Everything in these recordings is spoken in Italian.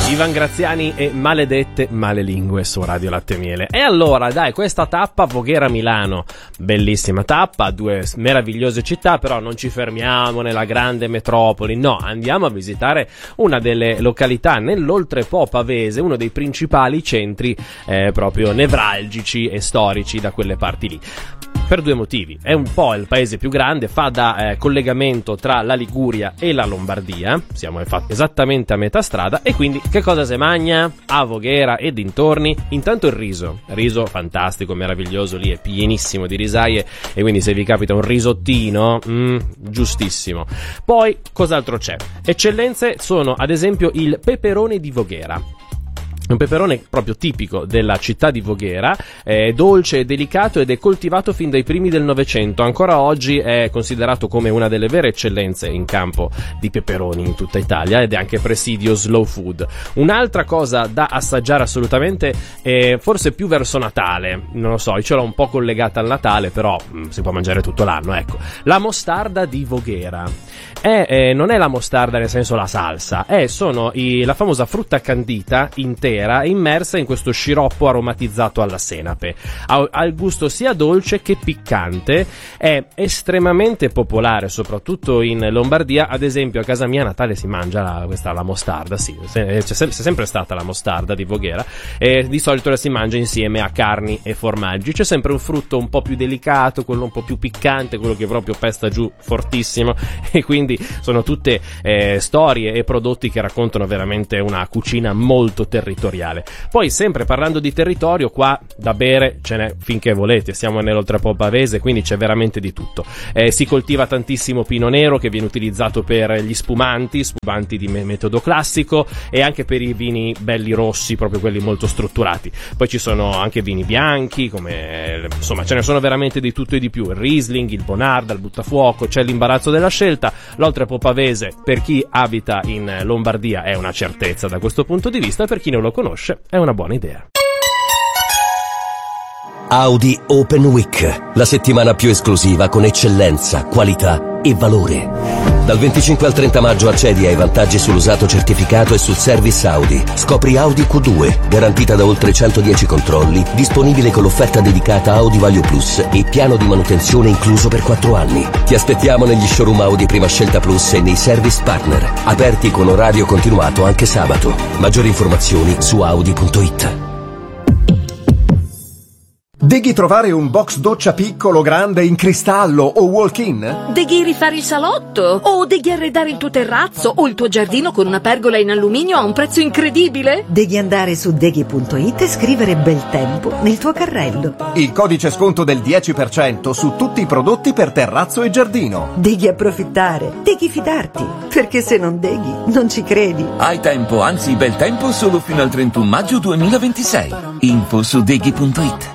Ivan Graziani e Maledette Male Lingue su Radio Latte e Miele. E allora, dai, questa tappa Voghera-Milano, bellissima tappa, due meravigliose città, però non ci fermiamo nella grande metropoli, no, andiamo a visitare una delle località nell'oltrepo pavese, uno dei principali centri proprio nevralgici e storici da quelle parti lì. Per due motivi: è un po' il paese più grande, fa da collegamento tra la Liguria e la Lombardia, siamo esattamente a metà strada, e quindi che cosa si mangia a Voghera e dintorni? Intanto il riso fantastico, meraviglioso, lì è pienissimo di risaie, e quindi se vi capita un risottino, giustissimo. Poi cos'altro c'è? Eccellenze sono ad esempio il peperone di Voghera. Un peperone proprio tipico della città di Voghera, è dolce e delicato ed è coltivato fin dai primi del Novecento. Ancora oggi è considerato come una delle vere eccellenze in campo di peperoni in tutta Italia ed è anche presidio slow food. Un'altra cosa da assaggiare assolutamente è forse più verso Natale, non lo so, io ce l'ho un po' collegata al Natale, però si può mangiare tutto l'anno, ecco. La mostarda di Voghera. Non è la mostarda nel senso la salsa, sono la famosa frutta candita intera immersa in questo sciroppo aromatizzato alla senape. Ha il gusto sia dolce che piccante, è estremamente popolare soprattutto in Lombardia. Ad esempio a casa mia a Natale si mangia la mostarda, sì, c'è sempre stata la mostarda di Voghera, e di solito la si mangia insieme a carni e formaggi. C'è sempre un frutto un po' più delicato, quello un po' più piccante, quello che proprio pesta giù fortissimo, e quindi sono tutte storie e prodotti che raccontano veramente una cucina molto territoriale. Poi sempre parlando di territorio, qua da bere ce n'è finché volete, siamo nell'oltrepo pavese, quindi c'è veramente di tutto. Si coltiva tantissimo pino nero che viene utilizzato per gli spumanti di metodo classico, e anche per i vini belli rossi, proprio quelli molto strutturati. Poi ci sono anche vini bianchi, insomma ce ne sono veramente di tutto e di più: il Riesling, il Bonarda, il Buttafuoco, c'è l'imbarazzo della scelta. L'oltrepo pavese per chi abita in Lombardia è una certezza da questo punto di vista, per chi non lo conosce è una buona idea. Audi Open Week, la settimana più esclusiva con eccellenza, qualità e valore. Dal 25 al 30 maggio accedi ai vantaggi sull'usato certificato e sul service Audi. Scopri Audi Q2, garantita da oltre 110 controlli, disponibile con l'offerta dedicata Audi Value Plus e piano di manutenzione incluso per 4 anni. Ti aspettiamo negli showroom Audi Prima Scelta Plus e nei service partner, aperti con orario continuato anche sabato. Maggiori informazioni su audi.it. Deghi trovare un box doccia piccolo, grande, in cristallo o walk-in? Deghi rifare il salotto? O deghi arredare il tuo terrazzo o il tuo giardino con una pergola in alluminio a un prezzo incredibile? Devi andare su deghi.it e scrivere bel tempo nel tuo carrello. Il codice sconto del 10% su tutti i prodotti per terrazzo e giardino. Devi approfittare, devi fidarti, perché se non deghi non ci credi. Hai tempo, anzi bel tempo, solo fino al 31 maggio 2026. Info su deghi.it.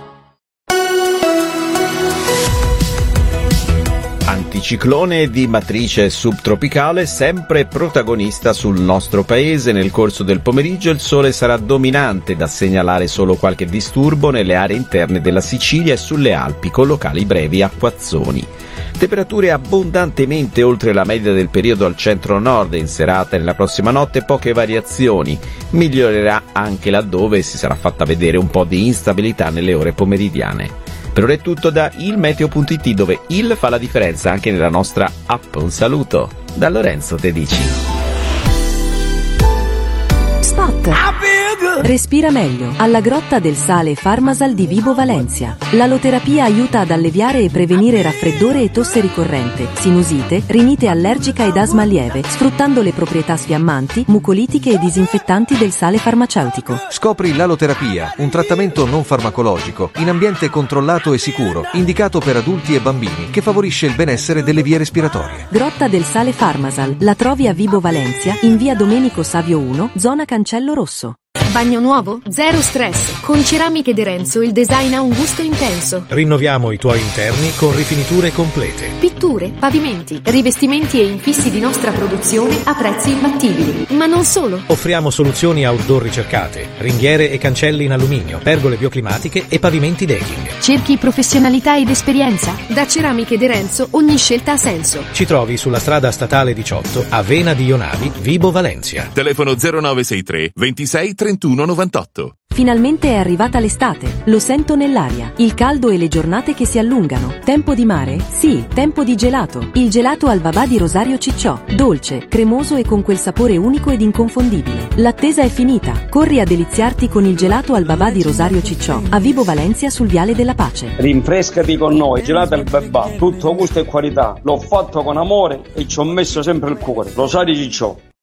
Anticiclone di matrice subtropicale, sempre protagonista sul nostro paese. Nel corso del pomeriggio il sole sarà dominante, da segnalare solo qualche disturbo nelle aree interne della Sicilia e sulle Alpi, con locali brevi acquazzoni. Temperature abbondantemente oltre la media del periodo al centro-nord. In serata e nella prossima notte poche variazioni. Migliorerà anche laddove si sarà fatta vedere un po' di instabilità nelle ore pomeridiane. Per ora è tutto da ilmeteo.it, dove il fa la differenza anche nella nostra app. Un saluto da Lorenzo Tedici. Spot. Respira meglio. Alla Grotta del Sale Farmasal di Vibo Valentia. L'aloterapia aiuta ad alleviare e prevenire raffreddore e tosse ricorrente, sinusite, rinite allergica ed asma lieve, sfruttando le proprietà sfiammanti, mucolitiche e disinfettanti del sale farmaceutico. Scopri l'aloterapia, un trattamento non farmacologico, in ambiente controllato e sicuro, indicato per adulti e bambini, che favorisce il benessere delle vie respiratorie. Grotta del Sale Farmasal. La trovi a Vibo Valentia, in via Domenico Savio 1, zona Cancello Rosso. Bagno nuovo? Zero stress. Con Ceramiche De Renzo il design ha un gusto intenso. Rinnoviamo i tuoi interni con rifiniture complete. Pitture, pavimenti, rivestimenti e infissi di nostra produzione a prezzi imbattibili. Ma non solo. Offriamo soluzioni outdoor ricercate, ringhiere e cancelli in alluminio, pergole bioclimatiche e pavimenti decking. Cerchi professionalità ed esperienza? Da Ceramiche De Renzo ogni scelta ha senso. Ci trovi sulla strada statale 18 a Vena di Ionavi, Vibo Valencia. Telefono 0963 26 31 98. Finalmente è arrivata l'estate, lo sento nell'aria, il caldo e le giornate che si allungano. Tempo di mare? Sì, tempo di gelato. Il gelato al babà di Rosario Cicciò, dolce, cremoso e con quel sapore unico ed inconfondibile. L'attesa è finita, corri a deliziarti con il gelato al babà di Rosario Cicciò, a Vibo Valencia sul Viale della Pace. Rinfrescati con noi, gelato al babà, tutto gusto e qualità. L'ho fatto con amore e ci ho messo sempre il cuore. Rosario Cicciò.